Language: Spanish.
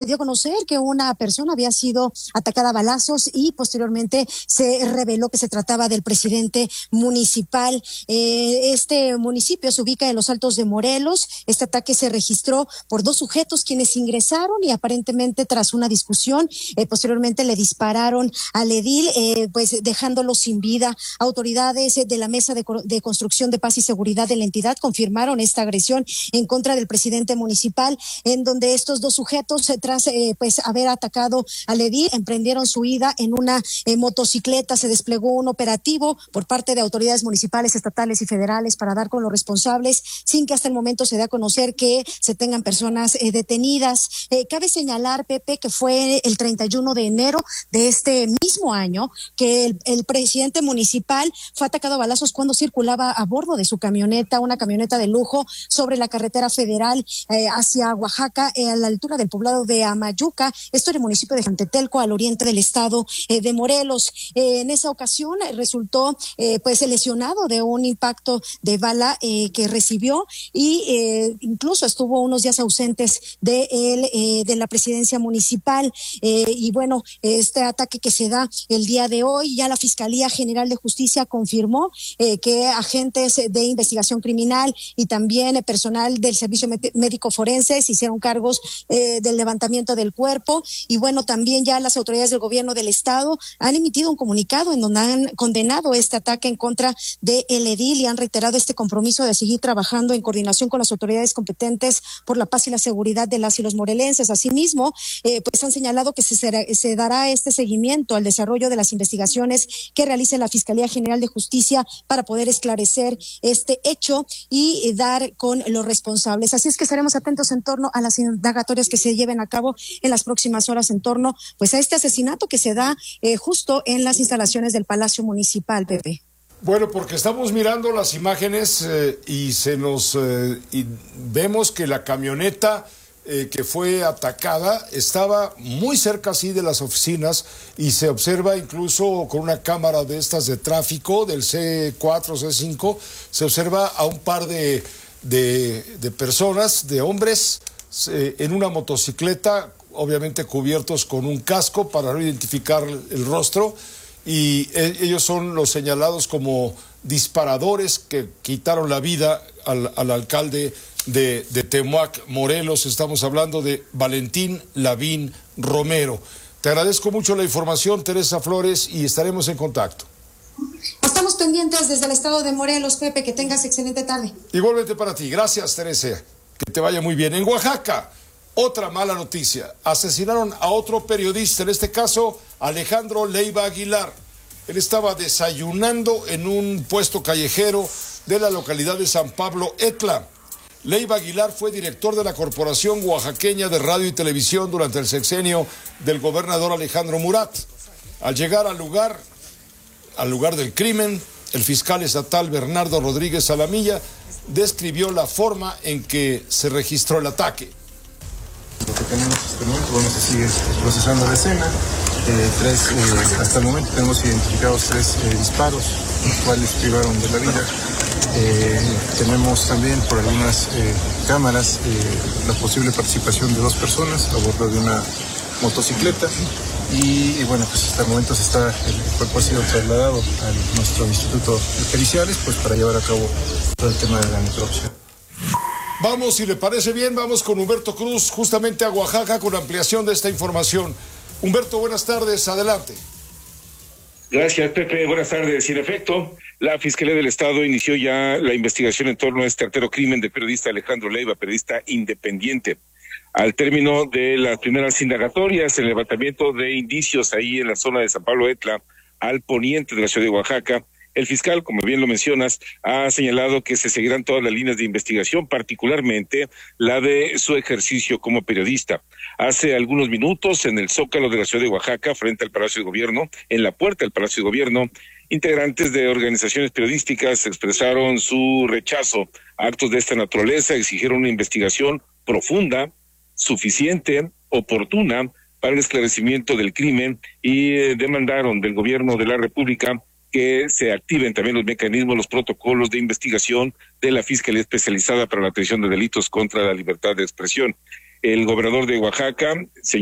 dio a conocer que una persona había sido atacada a balazos y posteriormente se reveló que se trataba del presidente municipal. Este municipio se ubica en los Altos de Morelos. Este ataque se registró por dos sujetos quienes ingresaron y aparentemente tras una discusión, posteriormente le dispararon al edil, pues dejándolo sin vida. Autoridades de la Mesa de Construcción de Paz y Seguridad de la entidad confirmaron esta agresión en contra del presidente municipal, en donde estos dos sujetos, tras pues haber atacado al edil, emprendieron su huida en una motocicleta. Se desplegó un operativo por parte de autoridades municipales, estatales y federales para dar con los responsables, sin que hasta el momento se dé a conocer que se tengan personas detenidas. Cabe señalar, Pepe, que fue el 31 de enero de este mismo año que el presidente municipal fue atacado a balazos cuando circulaba a bordo de su camioneta, una camioneta de lujo, sobre la carretera federal hacia Oaxaca, a la altura del poblado de Amayuca, esto en el municipio de Jantetelco, al oriente del estado de Morelos. En esa ocasión resultó pues lesionado de un impacto de bala que recibió y incluso estuvo unos días ausentes de la presidencia municipal. Y bueno, este ataque que se da el día de hoy, ya la Fiscalía General de Justicia confirmó que agentes de investigación criminal y también personal del Servicio Médico Forense se hicieron cargos del levantamiento del cuerpo. Y bueno, también ya las autoridades del gobierno del estado han emitido un comunicado en donde han condenado este ataque en contra de el edil y han reiterado este compromiso de seguir trabajando en coordinación con las autoridades competentes por la paz y la seguridad de las y los morelenses. Asimismo, pues han señalado que se dará este seguimiento al desarrollo de las investigaciones que realice la Fiscalía General de Justicia para poder esclarecer este hecho y dar con los responsables. Así es que estaremos atentos en torno a las indagatorias que se lleven a cabo en las próximas horas en torno pues a este asesinato que se da justo en las instalaciones del Palacio Municipal, Pepe. Bueno, porque estamos mirando las imágenes y y vemos que la camioneta que fue atacada estaba muy cerca así de las oficinas y se observa incluso con una cámara de estas de tráfico del C4, C5, se observa a un par de personas, de hombres, en una motocicleta, obviamente cubiertos con un casco para no identificar el rostro, y ellos son los señalados como disparadores que quitaron la vida al alcalde de Temuac, Morelos. Estamos hablando de Valentín Lavín Romero. Te agradezco mucho la información, Teresa Flores, y estaremos en contacto. Estamos pendientes desde el estado de Morelos, Pepe, que tengas excelente tarde. Igualmente para ti, gracias, Teresa, que te vaya muy bien. En Oaxaca, otra mala noticia, asesinaron a otro periodista, en este caso Alejandro Leiva Aguilar. Él estaba desayunando en un puesto callejero de la localidad de San Pablo Etla. Leiva Aguilar fue director de la Corporación Oaxaqueña de Radio y Televisión durante el sexenio del gobernador Alejandro Murat. Al llegar al lugar del crimen, el fiscal estatal Bernardo Rodríguez Salamilla describió la forma en que se registró el ataque. Lo que tenemos hasta el momento, bueno, se sigue procesando la escena. Hasta el momento tenemos identificados 3 disparos, los cuales privaron de la vida. Tenemos también por algunas cámaras la posible participación de 2 personas a bordo de una motocicleta. Y bueno, pues hasta el momento el cuerpo ha sido trasladado a nuestro instituto de periciales, pues para llevar a cabo todo el tema de la necropsia. Vamos, si le parece bien, vamos con Humberto Cruz, justamente a Oaxaca, con ampliación de esta información. Humberto, buenas tardes, adelante. Gracias, Pepe, buenas tardes. Y en efecto, la Fiscalía del Estado inició ya la investigación en torno a este artero crimen del periodista Alejandro Leiva, periodista independiente. Al término de las primeras indagatorias, el levantamiento de indicios ahí en la zona de San Pablo Etla, al poniente de la ciudad de Oaxaca, el fiscal, como bien lo mencionas, ha señalado que se seguirán todas las líneas de investigación, particularmente la de su ejercicio como periodista. Hace algunos minutos, en el Zócalo de la ciudad de Oaxaca, frente al Palacio de Gobierno, en la puerta del Palacio de Gobierno, integrantes de organizaciones periodísticas expresaron su rechazo a actos de esta naturaleza, exigieron una investigación profunda, suficiente, oportuna, para el esclarecimiento del crimen y demandaron del gobierno de la República que se activen también los mecanismos, los protocolos de investigación de la Fiscalía Especializada para la Atención de Delitos contra la Libertad de Expresión. El gobernador de Oaxaca